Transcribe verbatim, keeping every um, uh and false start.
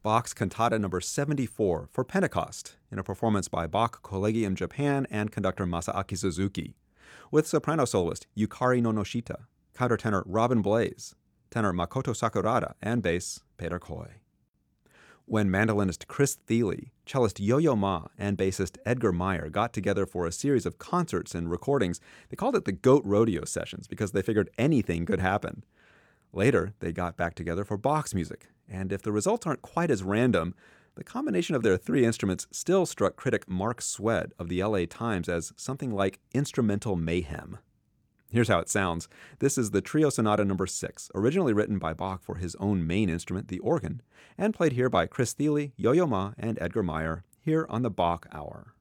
Bach's Cantata number seventy-four for Pentecost, in a performance by Bach Collegium Japan and conductor Masaaki Suzuki, with soprano soloist Yukari Nonoshita, countertenor Robin Blaze, tenor Makoto Sakurada, and bass Peter Coy. When mandolinist Chris Thile, cellist Yo-Yo Ma, and bassist Edgar Meyer got together for a series of concerts and recordings, they called it the Goat Rodeo Sessions because they figured anything could happen. Later, they got back together for Bach's music, and if the results aren't quite as random, the combination of their three instruments still struck critic Mark Swed of the L A Times as something like instrumental mayhem. Here's how it sounds. This is the Trio Sonata number six, originally written by Bach for his own main instrument, the organ, and played here by Chris Thile, Yo-Yo Ma, and Edgar Meyer, here on the Bach Hour.